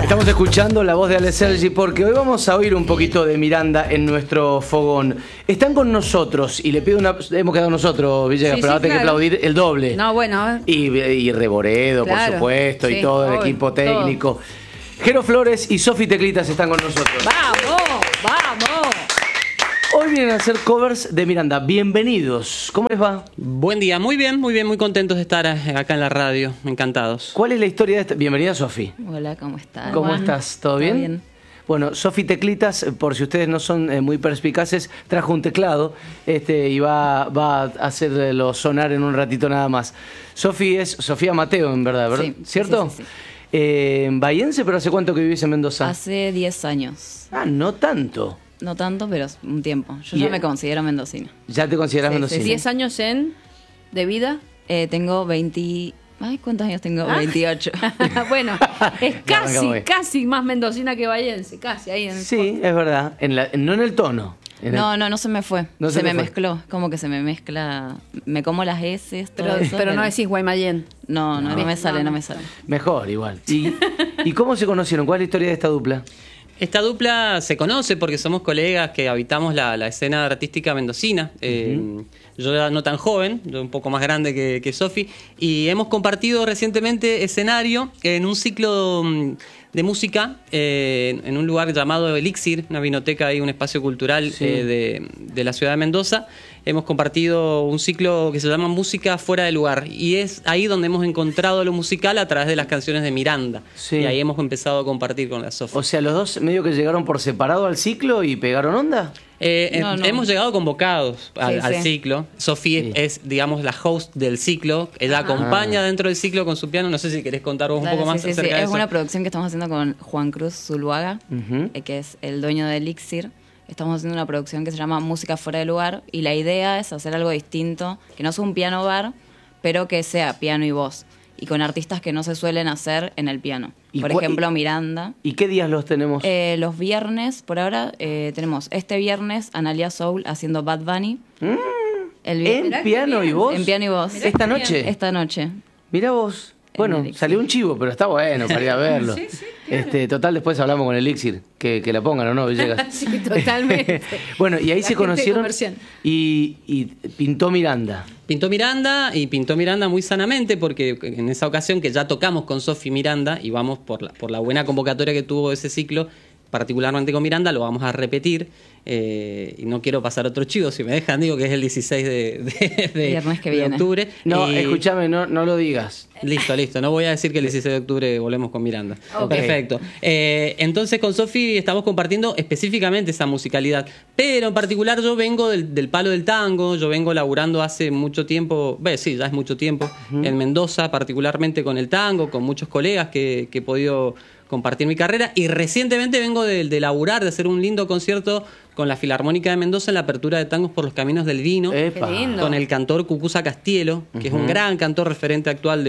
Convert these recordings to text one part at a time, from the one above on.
Estamos escuchando la voz de Ale Sergi porque hoy vamos a oír un poquito de Miranda en nuestro fogón. Están con nosotros y le pido hemos quedado nosotros, Villegas, pero ahora tengo que aplaudir el doble. No, bueno. Y Reboredo, por supuesto, y todo el equipo técnico. Jero Flores y Sofi Teclitas están con nosotros. ¡Vamos! ¡Vamos! Hoy vienen a hacer covers de Miranda. Bienvenidos. ¿Cómo les va? Buen día, muy bien, muy contentos de estar acá en la radio, encantados. ¿Cuál es la historia de esta? Bienvenida, Sofi. Hola, ¿cómo estás? ¿Cómo estás? ¿Todo bien? Bien. Bueno, Sofi Teclitas, por si ustedes no son muy perspicaces, trajo un teclado y va a hacerlo sonar en un ratito nada más. Sofi es Sofía Mateo, en verdad, ¿verdad? Sí, ¿cierto? Sí. Bahiense, pero ¿hace cuánto que vivís en Mendoza? Hace 10 años. Ah, no tanto. No tanto, pero un tiempo. Yo ya me considero mendocina. ¿Ya te consideras Sí, mendocina? sí. 10 años de vida. Tengo 20... Ay, ¿cuántos años tengo? 28. Bueno, es casi más mendocina que bahiense, casi ahí en el Sí, fondo. es verdad. No en el tono. No se me fue. No se me fue. mezcló. Como que se me mezcla. Me como las S, todo Pero, eso. pero no decís Guaymallén. No me sale, No. no me sale. Mejor, igual. ¿Y cómo se conocieron? ¿Cuál es la historia de esta dupla? Esta dupla se conoce porque somos colegas que habitamos la escena artística mendocina. Yo era no tan joven, yo un poco más grande que Sofi, y hemos compartido recientemente escenario en un ciclo de música en un lugar llamado Elixir, una vinoteca y un espacio cultural de la ciudad de Mendoza. Hemos compartido un ciclo que se llama Música Fuera de Lugar y es ahí donde hemos encontrado lo musical a través de las canciones de Miranda. Sí. Y ahí hemos empezado a compartir con la Sofi. O sea, los dos medio que llegaron por separado al ciclo y pegaron onda. No. Hemos llegado convocados al Sí. ciclo. Sofi es, digamos, la host del ciclo. Ella acompaña dentro del ciclo con su piano. No sé si querés contar vos un Claro, poco más sí. acerca de Es eso. una producción que estamos haciendo con Juan Cruz Zuluaga, que es el dueño de Elixir. Estamos haciendo una producción que se llama Música Fuera de Lugar y la idea es hacer algo distinto, que no sea un piano bar, pero que sea piano y voz. Y con artistas que no se suelen hacer en el piano. Por ejemplo, Miranda. ¿Y qué días los tenemos? Los viernes, por ahora, tenemos este viernes Analia Soul haciendo Bad Bunny. ¿En piano y voz? En piano y voz. ¿Esta noche? Esta noche. Mira vos. Bueno, Elixir. salió un chivo, pero está bueno para ir a verlo. Sí, claro. Total, después hablamos con Elixir, que la pongan o no, Villegas. Sí, totalmente. Bueno, y ahí La se gente conocieron comercial. y pintó Miranda. Pintó Miranda muy sanamente porque en esa ocasión que ya tocamos con Sofi Miranda y vamos por la buena convocatoria que tuvo ese ciclo, particularmente con Miranda, lo vamos a repetir. Y no quiero pasar otro chivo, si me dejan digo que es el 16 Viernes que de viene. octubre. No, escúchame, no lo digas. Listo, no voy a decir que el 16 de octubre volvemos con Miranda. Ok. Perfecto. Entonces con Sofi estamos compartiendo específicamente esa musicalidad, pero en particular yo vengo del palo del tango, yo vengo laburando hace mucho tiempo, ya es mucho tiempo, en Mendoza, particularmente con el tango, con muchos colegas que he podido compartir mi carrera, y recientemente vengo de laburar, de hacer un lindo concierto con la Filarmónica de Mendoza en la apertura de Tangos por los Caminos del Vino, Epa. Qué lindo. con el cantor Cucuza Castielo, que es un gran cantor referente actual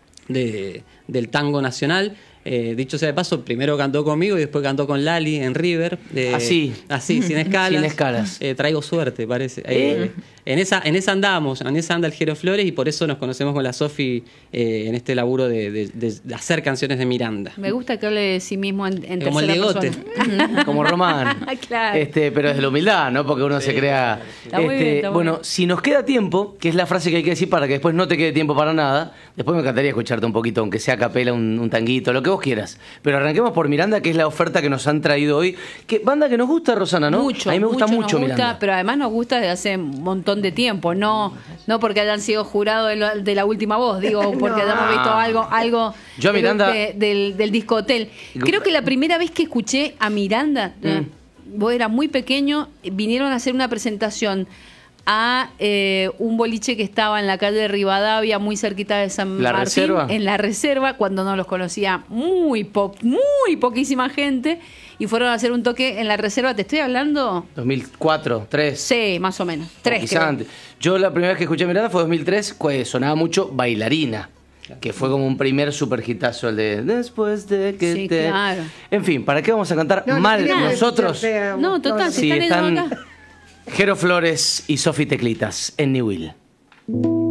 del tango nacional. Dicho sea de paso, primero cantó conmigo y después cantó con Lali en River. Así, sin escalas. Sin escalas. Traigo suerte, parece. En esa andamos, en esa anda el Jero Flores y por eso nos conocemos con la Sofi en este laburo de hacer canciones de Miranda. Me gusta que hable de sí mismo en Como el tercera Diegote. persona. Como Román. Claro. Pero desde la humildad, ¿no? Porque uno se crea. Está muy bien, está muy bueno, bien. si nos queda tiempo, que es la frase que hay que decir para que después no te quede tiempo para nada, después me encantaría escucharte un poquito, aunque sea a capela, un tanguito, lo que vos quieras. Pero arranquemos por Miranda, que es la oferta que nos han traído hoy. Banda que nos gusta, Rosana, ¿no? Mucho, a mí me gusta nos mucho gusta, Miranda. pero además nos gusta desde hace un montón de tiempo, no porque hayan sido jurados de la última voz, digo, porque hayamos visto algo Yo a Miranda- del disco Hotel. Creo que la primera vez que escuché a Miranda, vos eras muy pequeño, vinieron a hacer una presentación a un boliche que estaba en la calle de Rivadavia, muy cerquita de San ¿La Martín, Reserva? en la Reserva, cuando no los conocía muy poquísima gente, y fueron a hacer un toque en la Reserva. Te estoy hablando, 2004, 2003. sí, más o menos, 3 Quizá creo. antes. Yo la primera vez que escuché a Miranda fue 2003, sonaba mucho Bailarina, que fue como un primer super hitazo, el de Después de que Sí, te... claro. En fin, ¿para qué vamos a cantar mal nosotros? No, total, Sí, si están ellos están acá. Jero Flores y Sofi Teclitas en Newell.